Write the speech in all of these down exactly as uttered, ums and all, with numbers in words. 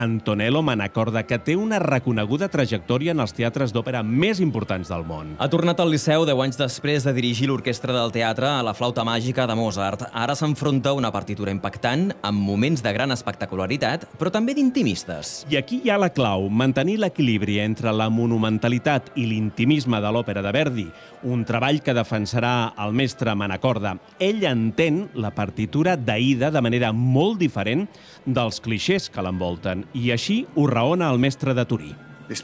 Antonello Manacorda, que té una reconeguda trajectòria en els teatres d'òpera més importants del món. Ha tornat al Liceu deu anys després de dirigir l'orquestra del teatre a La flauta màgica de Mozart. Ara s'enfronta a una partitura impactant, amb moments de gran espectacularitat, però també d'intimistes. I aquí hi ha la clau, mantenir l'equilibri entre la monumentalitat i l'intimisme de l'òpera de Verdi, un treball que defensarà el mestre Manacorda. Ell entén la partitura d'Aida de manera molt diferent dels clixés que l'envolten, i així ho raona el mestre de Turí.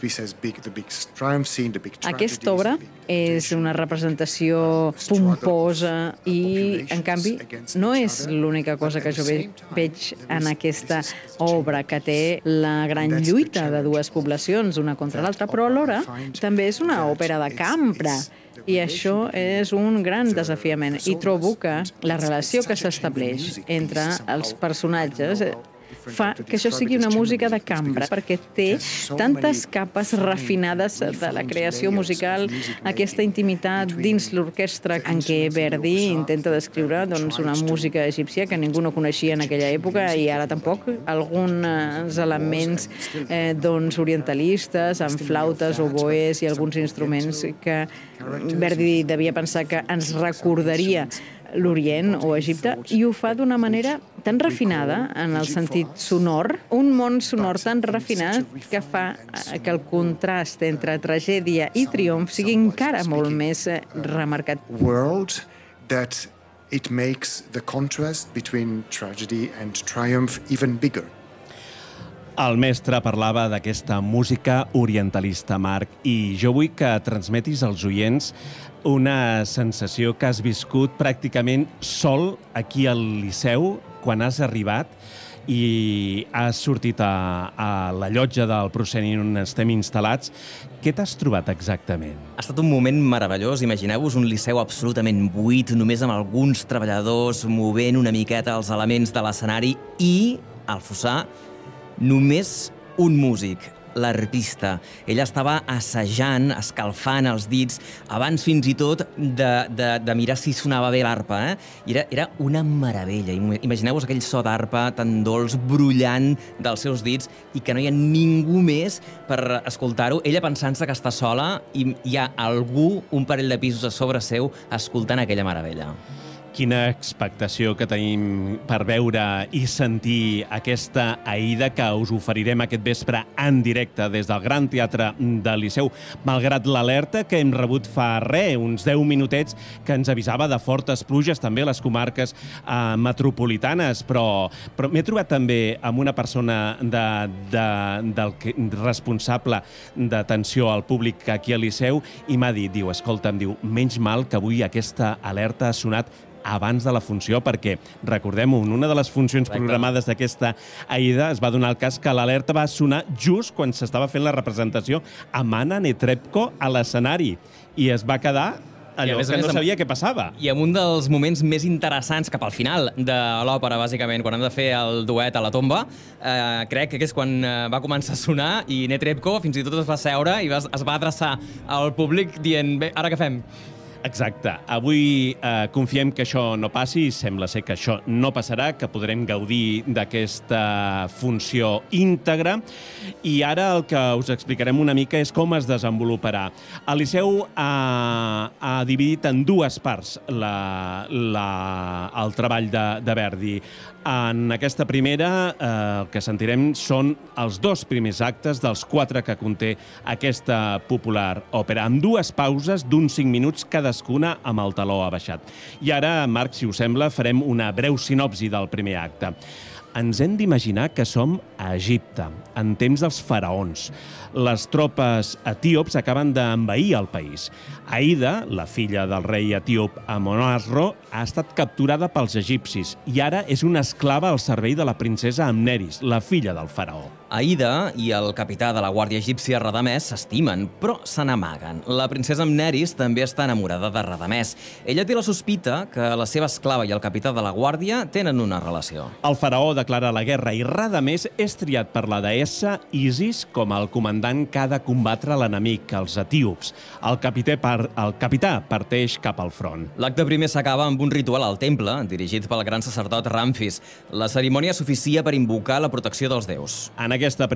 Aquesta obra és una representació pomposa i, en canvi, no és l'única cosa que jo veig en aquesta obra, que té la gran lluita de dues poblacions, una contra l'altra, però alhora també és una òpera de cambra. I això és un gran desafiament. I trobo que la relació que s'estableix entre els personatges fa que això sigui una música de cambra, perquè té tantes capes refinades de la creació musical, aquesta intimitat dins l'orquestra en què Verdi intenta descriure doncs, una música egípcia que ningú no coneixia en aquella època i ara tampoc, alguns elements eh, doncs, orientalistes, amb flautes, oboès i alguns instruments que Verdi devia pensar que ens recordaria l'Orient o Egipte, i ho fa d'una manera tan refinada en el sentit sonor, un món sonor tan refinat que fa que el contrast entre tragèdia i triomf sigui encara molt més remarcat. World that it makes the contrast between tragedy and triumph even bigger. El mestre parlava d'aquesta música orientalista, Marc, i jo vull que transmetis als oients una sensació que has viscut pràcticament sol aquí al Liceu quan has arribat i has sortit a, a la llotja del prosceni on estem instal·lats. Què t'has trobat exactament? Ha estat un moment meravellós. Imagineu-vos un Liceu absolutament buit, només amb alguns treballadors movent una miqueta els elements de l'escenari i, al fossar, només un músic, l'arpista. Ella estava assajant, escalfant els dits, abans fins i tot de, de, de mirar si sonava bé l'arpa. Eh? Era, era una meravella. Imagineu-vos aquell so d'arpa tan dolç, brullant dels seus dits i que no hi ha ningú més per escoltar-ho. Ella pensant-se que està sola i hi ha algú, un parell de pisos a sobre seu, escoltant aquella meravella. Quina expectació que tenim per veure i sentir aquesta Aida que us oferirem aquest vespre en directe des del Gran Teatre del Liceu, malgrat l'alerta que hem rebut fa res, uns deu minutets, que ens avisava de fortes pluges també a les comarques eh, metropolitanes, però, però m'he trobat també amb una persona de, de, del que, responsable d'atenció al públic aquí al Liceu i m'ha dit, diu, escolta'm, diu, menys mal que avui aquesta alerta ha sonat abans de la funció, perquè, recordem-ho, en una de les funcions programades d'aquesta Aida es va donar el cas que l'alerta va sonar just quan s'estava fent la representació amb Anna Netrebko a l'escenari i es va quedar allò que no sabia què passava. I en un dels moments més interessants cap al final de l'òpera, bàsicament, quan hem de fer el duet a la tomba, eh, crec que és quan va començar a sonar i Netrebko fins i tot es va seure i es va adreçar al públic dient, bé, ara què fem? Exacte. Avui eh, confiem que això no passi, sembla ser que això no passarà, que podrem gaudir d'aquesta funció íntegra. I ara el que us explicarem una mica és com es desenvoluparà. El Liceu ha, ha dividit en dues parts la, la, el treball de, de Verdi. En aquesta primera, eh, el que sentirem són els dos primers actes dels quatre que conté aquesta popular òpera, amb dues pauses d'uns cinc minuts cadascuna amb el taló abaixat. I ara, Marc, si us sembla, farem una breu sinopsi del primer acte. Ens hem d'imaginar que som a Egipte, en temps dels faraons. Les tropes etíops acaben d'envair el país. Aida, la filla del rei etíop Amonasro, ha estat capturada pels egipcis i ara és una esclava al servei de la princesa Amneris, la filla del faraó. Aida i el capità de la guàrdia egípcia Radamès s'estimen, però se n'amaguen. La princesa Amneris també està enamorada de Radamès. Ella té la sospita que la seva esclava i el capità de la guàrdia tenen una relació. El faraó declara la guerra i Radamès és triat per la deessa Isis com el comandant que ha de combatre l'enemic, els etíops. El capità, par... el capità parteix cap al front. L'acte primer s'acaba amb un ritual al temple, dirigit pel gran sacerdot Ramfis. La cerimònia s'oficia per invocar la protecció dels déus. En aquesta